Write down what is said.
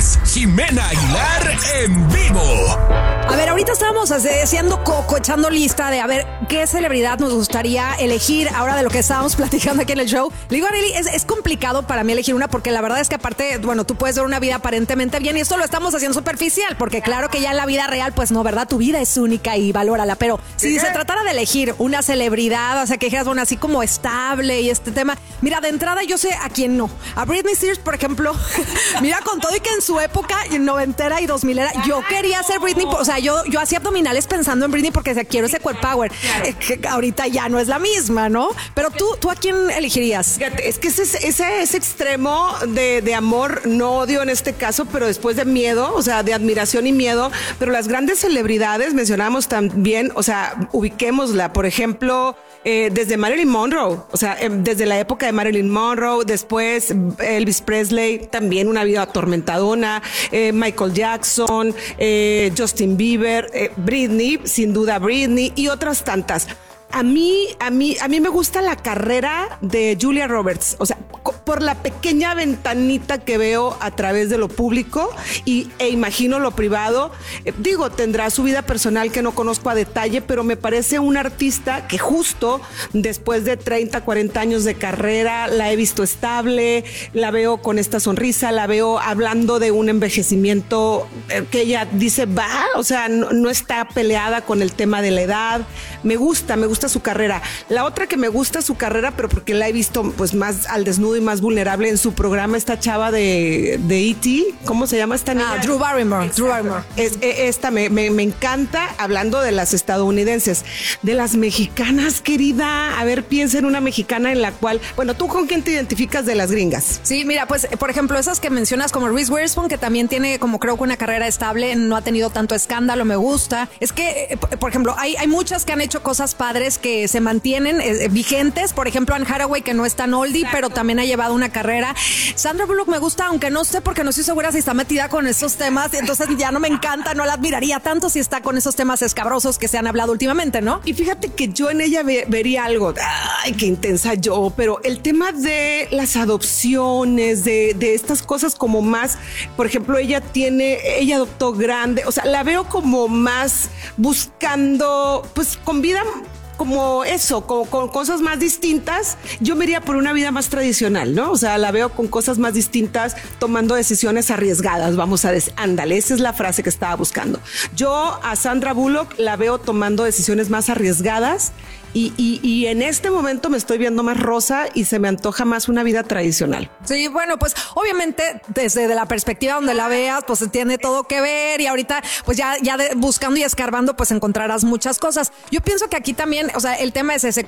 es Jimena Aguilar en vivo. A ver, ahorita estábamos haciendo coco, echando lista de a ver qué celebridad nos gustaría elegir ahora de lo que estábamos platicando aquí en el show. Le digo, Arely, es complicado para mí elegir una porque la verdad es que aparte, bueno, tú puedes ver una vida aparentemente bien y esto lo estamos haciendo superficial porque claro que ya en la vida real, pues no, ¿verdad? Tu vida es única y valórala, pero si se tratara de elegir una celebridad, o sea, que dijeras, bueno, así como estable y este tema, mira, de entrada yo sé a quién no. A Britney Spears, por ejemplo, mira, con todo y que en su época, noventera y 2000 era, yo quería ser Britney, o sea, yo hacía abdominales pensando en Britney porque quiero ese core power. Que ahorita ya no es la misma, ¿no? Pero tú ¿a quién elegirías? Fíjate, es que ese extremo de amor, no odio en este caso, pero después de miedo, o sea, de admiración y miedo, pero las grandes celebridades, mencionamos también, o sea, ubiquémosla, por ejemplo, desde Marilyn Monroe, o sea, desde la época de Marilyn Monroe, después Elvis Presley, también una vida atormentadona, Michael Jackson, Justin Bieber, Britney, sin duda Britney y otras tantas. A mí me gusta la carrera de Julia Roberts, o sea, por la pequeña ventanita que veo a través de lo público e imagino lo privado. Digo, tendrá su vida personal que no conozco a detalle, pero me parece una artista que justo después de 30, 40 años de carrera la he visto estable, la veo con esta sonrisa, la veo hablando de un envejecimiento que ella dice va, o sea, no está peleada con el tema de la edad. Me gusta su carrera. La otra que me gusta su carrera, pero porque la he visto pues más al desnudo y más vulnerable en su programa, esta chava de E.T., ¿cómo se llama esta niña? Drew Barrymore. Esta me encanta, hablando de las estadounidenses. De las mexicanas, querida, a ver, piensa en una mexicana en la cual, bueno, ¿tú con quién te identificas de las gringas? Sí, mira, pues, por ejemplo, esas que mencionas como Reese Witherspoon, que también tiene como creo que una carrera estable, no ha tenido tanto escándalo, me gusta. Es que, por ejemplo, hay muchas que han hecho cosas padres que se mantienen vigentes. Por ejemplo, Anne Hathaway, que no es tan oldie, pero también ha llevado una carrera. Sandra Bullock me gusta, aunque no sé, porque no estoy segura si está metida con esos temas, entonces ya no me encanta, no la admiraría tanto si está con esos temas escabrosos que se han hablado últimamente, ¿no? Y fíjate que yo en ella vería algo, ay, qué intensa yo, pero el tema de las adopciones, de estas cosas como más, por ejemplo, ella adoptó grande, o sea, la veo como más buscando, pues con vida como eso, con cosas más distintas. Yo me iría por una vida más tradicional, ¿no? O sea, la veo con cosas más distintas, tomando decisiones arriesgadas, vamos a decir, ándale, esa es la frase que estaba buscando. Yo a Sandra Bullock la veo tomando decisiones más arriesgadas y en este momento me estoy viendo más rosa y se me antoja más una vida tradicional. Sí, bueno, pues obviamente desde la perspectiva donde la veas, pues tiene todo que ver y ahorita pues ya buscando y escarbando pues encontrarás muchas cosas. Yo pienso que aquí también, o sea, el tema es ese,